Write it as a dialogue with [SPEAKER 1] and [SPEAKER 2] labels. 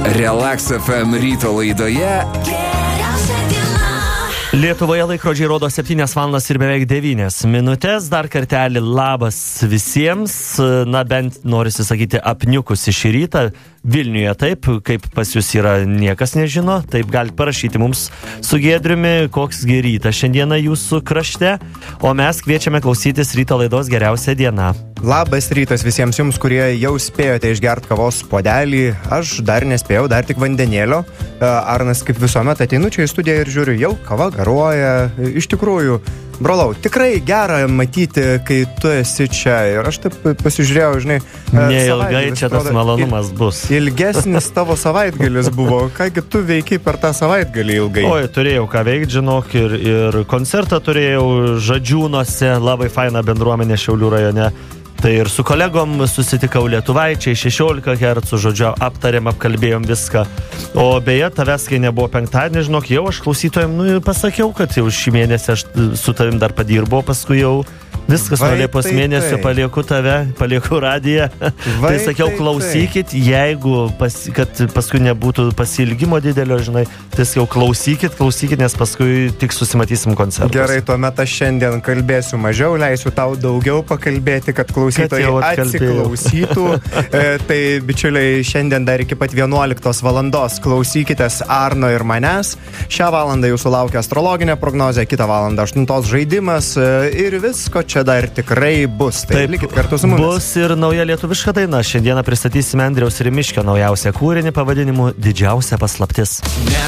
[SPEAKER 1] Relax FM ryto laidoje.
[SPEAKER 2] Lietuvoje laikrodžiai rodo 7 valandas ir beveik 9 minutės. Dar kartelį labas visiems. Na, bent norisi sakyti apniukusi šį rytą. Vilniuje taip, kaip pas jūs yra, niekas nežino. Taip galite parašyti mums su Giedriumi, koks rytas šiandieną jūsų krašte. O mes kviečiame klausytis ryto laidos Geriausia diena.
[SPEAKER 3] Labas rytas visiems jums, kurie jau spėjote išgerti kavos puodelį. Aš dar nespėjau, dar tik vandenėlio. Arnas kaip visuomet ateinu čia į studiją ir žiūriu, jau kava garuoja. Iš tikrųjų, brolau, tikrai gera matyti, kai tu esi čia. Ir aš taip pasižiūrėjau, žinai.
[SPEAKER 2] Neilgai čia tas malonumas bus.
[SPEAKER 3] Ilgesnis tavo savaitgalis buvo. Kągi tu veikiai per tą savaitgalį ilgai?
[SPEAKER 2] Oi, turėjau ką veikti, žinok, ir koncertą turėjau Žadžiūnuose, labai faina bendruomenė Šiaulių rajone. Tai ir su kolegom susitikau Lietuvaičiai, 16 Hz, žodžiu, aptarėm, apkalbėjom viską. O beje, tavęs, kai nebuvo penktadienį, žinok, jau aš klausytojim pasakiau, kad jau šį mėnesį aš su tavim dar padirbau, paskui jau viskas, nuo Liepos mėnesio palieku tave, palieku radiją. Tai sakiau, klausykit, jeigu, kad paskui nebūtų pasilgimo didelio, žinai, tai sakiau, klausykit, nes paskui tik susimatysim koncertus.
[SPEAKER 3] Gerai, tuomet aš šiandien kalbėsiu mažiau, leisiu tau daugiau pakalbėti, kad klausytojai atsiklausytų. Tai, bičiuliai, šiandien dar iki pat 11 valandos klausykitės Arno ir manęs. Šią valandą jūsų laukia astrologinė prognozė, kitą valandą 8 žaidimas ir visko čia dar tikrai bus. Tai likit kartu su mumis.
[SPEAKER 2] Bus ir nauja lietuviška daina. Šiandieną pristatysime Andriaus Rimiškio naujausią kūrinį pavadinimu Didžiausia paslaptis.
[SPEAKER 1] Mes